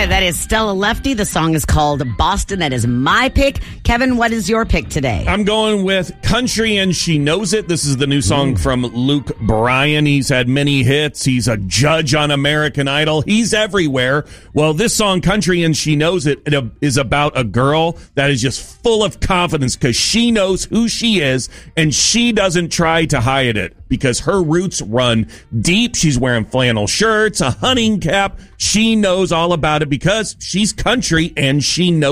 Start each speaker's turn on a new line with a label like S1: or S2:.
S1: right, that is Stella Lefty. The song is called Boston. That is my pick. Kevin, what is your pick today?
S2: I'm going with Country and She Knows It. This is the new song from Luke Bryan. He's had many hits. He's a judge on American Idol. He's everywhere. Well, this song, Country and She Knows It, is about a girl that is just full of confidence because she knows who she is and she doesn't try to hide it because her roots run deep. She's wearing flannel shirts, a hunting cap. She knows all about it because she's country and she knows